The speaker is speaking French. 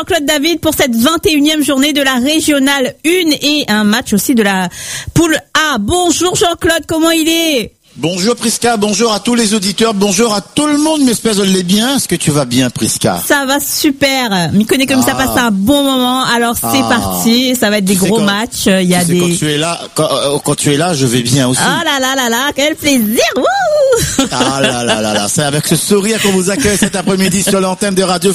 Claude David pour cette 21e journée de la régionale 1 et un match aussi de la poule A. Bonjour Jean-Claude, comment il est? Bonjour Prisca, bonjour à tous les auditeurs, bonjour à tout le monde, mais j'espère que je l'ai bien. Est-ce que tu vas bien Prisca? Ça va super. M'y connaît comme ça passe un bon moment. Alors c'est parti, ça va être des gros matchs. Il y a des. Quand tu es là, je vais bien aussi. Ah là, quel plaisir. Wouh. Ah là, c'est avec ce sourire qu'on vous accueille cet après-midi sur l'antenne de Radio